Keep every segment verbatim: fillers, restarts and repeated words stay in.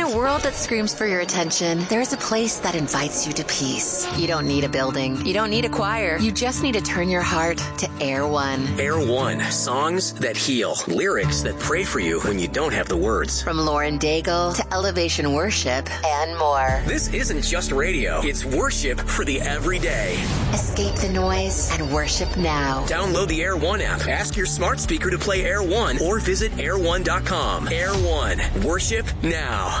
a world that screams for your attention, there's a place that invites you to peace. You don't need a building. You don't need a choir. You just need to turn your heart to Air One. Air One. Songs that heal. Lyrics that pray for you when you don't have the words. From Lauren Daigle to Elevation Worship and more. This isn't just radio. It's worship for the everyday. Escape the noise and worship now. Download the Air One app. Ask your smart speaker to play Air One or visit air one dot com. Air One. Worship now.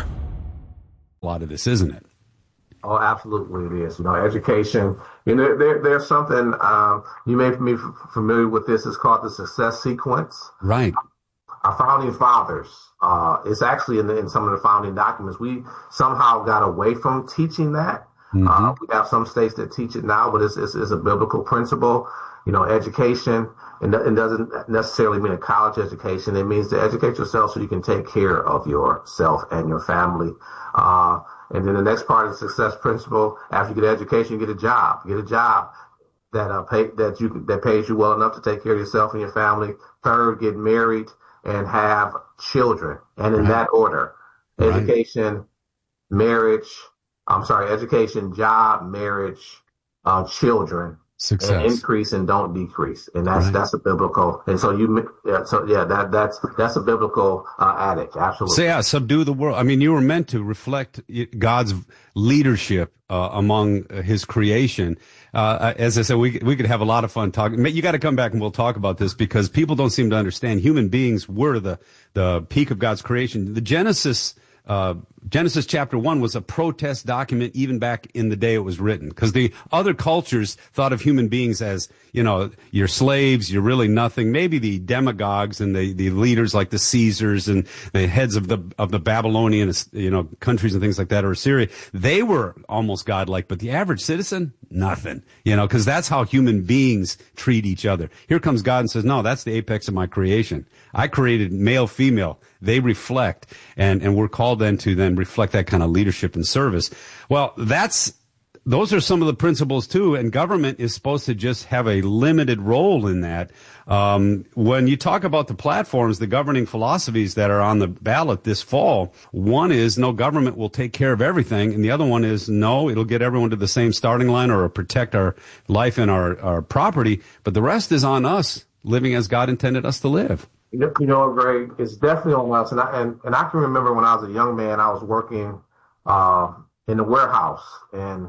A lot of this, isn't it? Oh, absolutely it is. You know, education, you know, there, there's something, um, you may be familiar with this. It's called the success sequence. Right. Our founding fathers, uh, it's actually in, the, in some of the founding documents. We somehow got away from teaching that. Mm-hmm. Uh, we have some states that teach it now, but it's, it's, it's a biblical principle. You know, education, and it doesn't necessarily mean a college education. It means to educate yourself so you can take care of yourself and your family. Uh, and then the next part of the success principle, after you get education, you get a job. Get a job that uh, pay, that you that pays you well enough to take care of yourself and your family. Third, get married and have children, and in right. that order: right. education, marriage. I'm sorry, education, job, marriage, uh, children. Success. And increase and don't decrease, and that's right. that's a biblical. And so you, yeah, so yeah, that that's that's a biblical uh, adage. Absolutely. So yeah, subdue the world. I mean, you were meant to reflect God's leadership uh, among His creation. Uh, as I said, we we could have a lot of fun talking. You got to come back and we'll talk about this because people don't seem to understand. Human beings were the the peak of God's creation. The Genesis. Uh, Genesis chapter one was a protest document even back in the day it was written, because the other cultures thought of human beings as, you know, you're slaves, you're really nothing. Maybe the demagogues and the, the leaders like the Caesars and the heads of the, of the Babylonian, you know, countries and things like that, or Assyria, they were almost godlike, but the average citizen, nothing, you know, because that's how human beings treat each other. Here comes God and says, no, that's the apex of my creation. I created male, female. They reflect, and, and we're called then to then reflect that kind of leadership and service. Well, that's, those are some of the principles too, and government is supposed to just have a limited role in that. Um, when you talk about the platforms, the governing philosophies that are on the ballot this fall, one is no, government will take care of everything, and the other one is no, it'll get everyone to the same starting line or protect our life and our, our property, but the rest is on us, living as God intended us to live. You know, Greg, it's definitely on us. And I, and, and I can remember when I was a young man, I was working uh, in the warehouse, and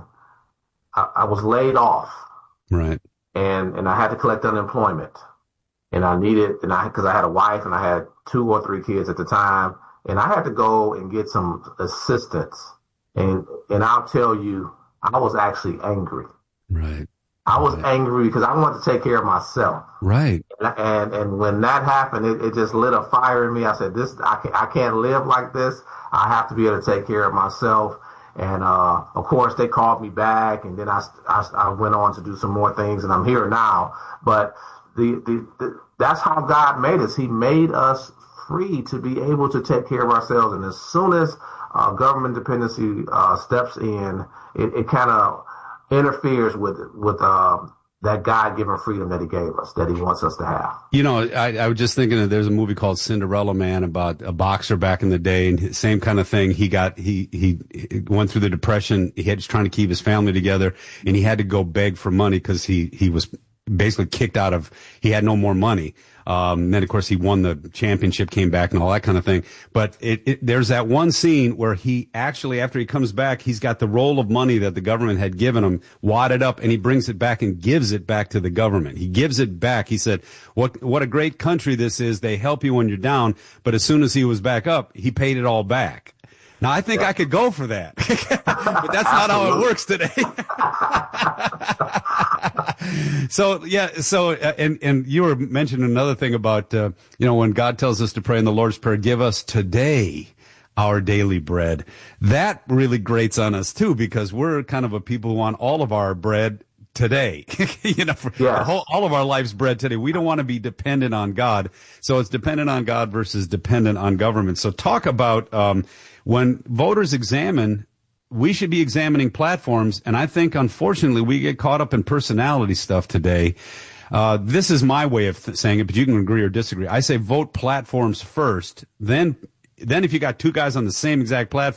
I, I was laid off. Right. And and I had to collect unemployment. And I needed, and I because I had a wife and I had two or three kids at the time, and I had to go and get some assistance. And and I'll tell you, I was actually angry. Right. I was right. angry because I wanted to take care of myself. Right. And and, and when that happened, it, it just lit a fire in me. I said, "This, I can't, I can't live like this. I have to be able to take care of myself." And uh, of course, they called me back, and then I, I, I went on to do some more things, and I'm here now. But the, the, the that's how God made us. He made us free to be able to take care of ourselves. And as soon as uh, government dependency uh, steps in, it, it kind of interferes with with uh, that God-given freedom that He gave us, that He wants us to have. You know, I, I was just thinking that there's a movie called Cinderella Man about a boxer back in the day, and same kind of thing. He got he he went through the depression. He had trying to keep his family together, and he had to go beg for money because he he was basically kicked out of. He had no more money. Um, then of course he won the championship, came back and all that kind of thing. But it, it, there's that one scene where he actually, after he comes back, he's got the roll of money that the government had given him wadded up, and he brings it back and gives it back to the government. He gives it back. He said, what, what a great country this is. They help you when you're down. But as soon as he was back up, he paid it all back. Now, I think yeah. I could go for that, but that's not how it works today. So, yeah, so, uh, and, and you were mentioning another thing about, uh, you know, when God tells us to pray in the Lord's Prayer, give us today our daily bread. That really grates on us, too, because we're kind of a people who want all of our bread today, you know, for yes. whole, all of our life's bread today. We don't want to be dependent on God. So it's dependent on God versus dependent on government. So talk about, um, when voters examine, we should be examining platforms. And I think, unfortunately, we get caught up in personality stuff today. Uh, this is my way of th- saying it, but you can agree or disagree. I say vote platforms first. Then, then if you got two guys on the same exact platform,